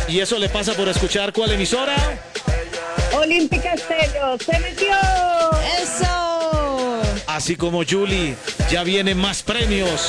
Y eso le pasa por escuchar ¿cuál emisora? Olímpica Estéreo, se metió. ¡Eso! Así como Julie, ya vienen más premios.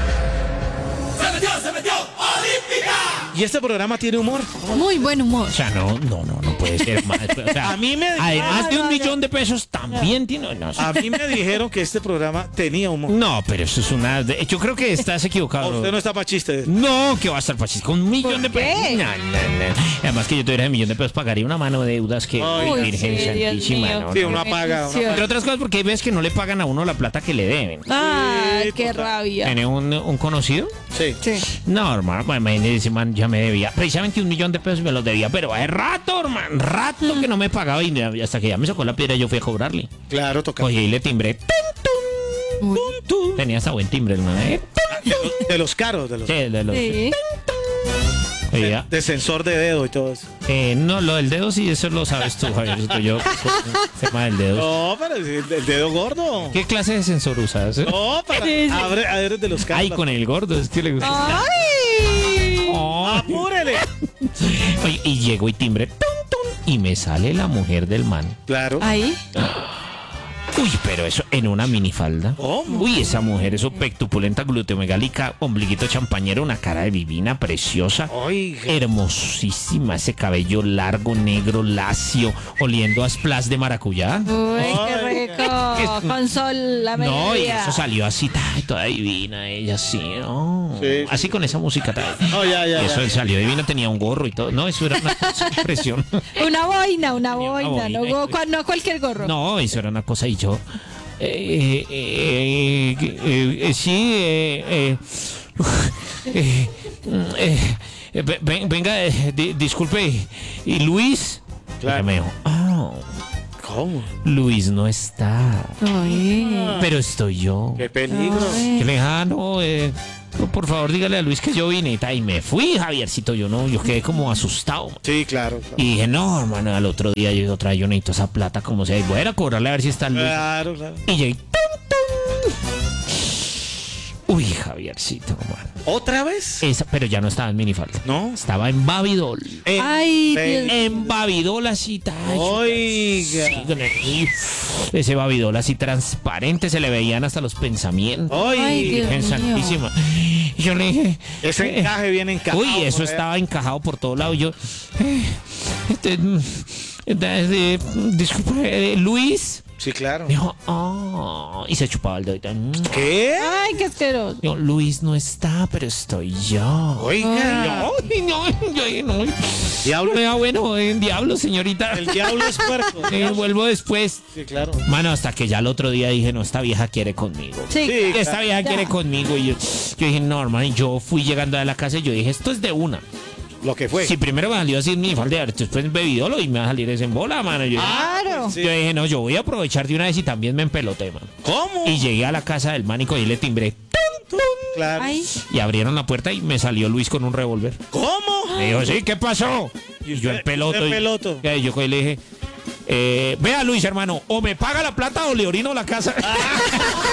Se metió, Olímpica. ¿Y este programa tiene humor? Muy buen humor. O sea, no puede ser más. O sea, A mí me además de 1.000.000 de pesos, también tiene. No, A mí me dijeron que este programa tenía humor. no, pero eso es una. Yo creo que estás equivocado. Usted no está para chiste. No, que va a estar fácil. Con 1.000.000 de ¿Por pesos. qué? No. Además que yo tuviera ese 1.000.000 de pesos, pagaría una mano de deudas que. Ay, Uy, Virgen sí, Dios Santísima. mío. No, Sí, no. una paga. Entre otras cosas, porque hay veces que no le pagan a uno la plata que le deben. ¡Ay, Sí, qué total. rabia! ¿Tiene un conocido? Sí. Sí. No, hermano, pues imagínese, ese man ya me debía. Precisamente 1.000.000 de pesos me los debía, pero hace rato, hermano, rato que no me pagaba y hasta que ya me sacó la piedra yo fui a cobrarle. Claro, toca. Oye, y le timbré. Uy. Tenía hasta buen timbre, hermano. De los caros, de los Sí, de los. Sí. Oye, de sensor de dedo y todo eso. no, lo del dedo sí, eso lo sabes tú, Javiercito. Yo, tema del dedo. No, pero el dedo gordo. ¿Qué clase de sensor usas? No, para abre de los caros. Ay, con el gordo, es que le gusta. ¡Ay! Ay. ¡Apúrele! Oye, y llego y timbre, tum, tum, y me sale la mujer del man. Claro. Ahí. Uy, pero eso en una minifalda. ¿Cómo? Uy, esa mujer, eso pectupulenta, gluteomegálica, ombliguito champañero, una cara de divina, preciosa. Oiga. Hermosísima, ese cabello largo, negro, lacio, oliendo a splash de maracuyá. Uy, qué Oiga. rico. Con sol la media. No, y eso salió así, toda divina, ella así, ¿no? Sí, sí. Así con esa música. No, ya. Y eso salió divina, tenía un gorro y todo. No, eso era una cosa de impresión. Una boina, Tenía una boina. boina. No cualquier gorro. No, eso era una cosa y yo. Sí, venga, disculpe. ¿Y Luis? Claro. Y me dijo, ¿Cómo? Luis no está, Ay. pero estoy yo. ¡Qué peligro! Que le no, por favor dígale a Luis que yo vine y tal. Y me fui, Javiercito, yo quedé como asustado. Sí, claro. Claro, Y dije, no, hermano, al otro día yo necesito esa plata como sea. Y voy a ir a cobrarle a ver si está Luis. claro. Y llegué. ¡Tum, tum! Uy, Javiercito, hermano. ¿Otra vez? Pero ya no estaba en minifalda. No. Estaba en Babidol. Ay, Dios. En Babidol así, Oiga. sí, con ese Babidol así transparente, se le veían hasta los pensamientos. Ay, Dios. Virgen mío. Santísima. Y yo le dije. Ese encaje viene encajado. Uy, eso estaba encajado por todos lados. Yo. Disculpe, Luis. Sí, claro. Dijo, y se chupaba el dedo. ¿Qué? Ay, qué asqueroso. Digo, Luis no está, pero estoy yo. Oiga. No. Diablo. Bueno, diablo, señorita. El diablo es puerco. Vuelvo después. Sí, claro. Mano, hasta que ya el otro día dije, no, esta vieja quiere conmigo. Sí. Sí. Esta vieja quiere conmigo. Y yo dije, no, hermano, y yo fui llegando a la casa y yo dije, esto es de una. Lo que fue. Si primero me salió así en mi falda, después bebidolo y me va a salir ese en bola, mano. Claro. Sí. Yo dije, no, yo voy a aprovechar de una vez y también me empeloté, mano. ¿Cómo? Y llegué a la casa del mánico y le timbré. Claro. Ay. Y abrieron la puerta y me salió Luis con un revólver. ¿Cómo? Me dijo, sí, ¿qué pasó? Y yo en peloto. usted peloto. Y yo le dije, vea Luis, hermano, o me paga la plata o le orino la casa.